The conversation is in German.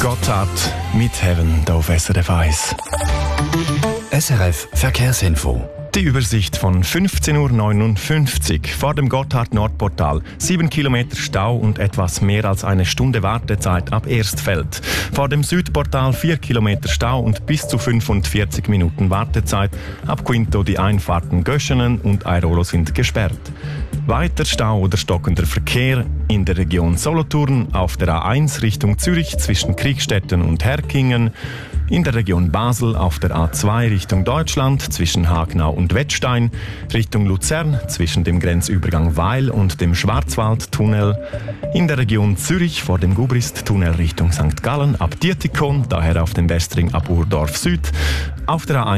Gotthard mit Heaven hier auf SRF 1. SRF Verkehrsinfo. Die Übersicht von 15.59 Uhr vor dem Gotthard-Nordportal. 7 Kilometer Stau und etwas mehr als eine Stunde Wartezeit ab Erstfeld. Vor dem Südportal 4 Kilometer Stau und bis zu 45 Minuten Wartezeit. Ab Quinto die Einfahrten Göschenen und Airolo sind gesperrt. Weiter Stau oder stockender Verkehr in der Region Solothurn, auf der A1 Richtung Zürich zwischen Kriegstetten und Herkingen, in der Region Basel auf der A2 Richtung Deutschland zwischen Hagnau und Wettstein, Richtung Luzern zwischen dem Grenzübergang Weil und dem Schwarzwaldtunnel, in der Region Zürich vor dem Gubrist-Tunnel Richtung St. Gallen ab Dietikon, daher auf dem Westring ab Urdorf Süd, auf der A1